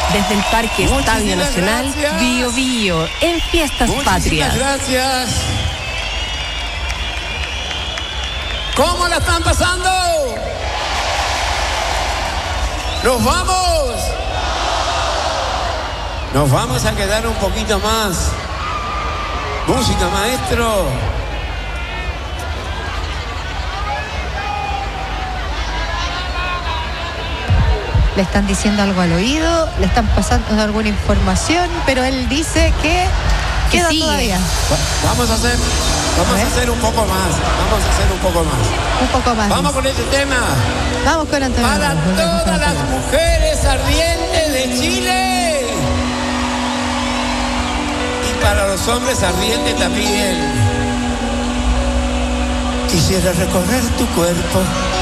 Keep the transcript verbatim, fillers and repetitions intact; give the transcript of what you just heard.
desde el Parque Muchísimas Estadio Nacional gracias. Bío Bío, en Fiestas Muchísimas Patrias. gracias. ¿Cómo la están pasando? ¡Nos vamos! Nos vamos a quedar un poquito más. Música, maestro. Le están diciendo algo al oído, le están pasando alguna información, pero él dice que Que queda sigue. todavía Va- Vamos a hacer, vamos A a ver. hacer un poco más. Vamos a hacer un poco más. un poco más. Vamos con este tema. Vamos con Antonio. Para Ramos, volvemos con todas las Antonio. mujeres ardientes de Chile. Y para los hombres ardientes también. Quisiera recorrer tu cuerpo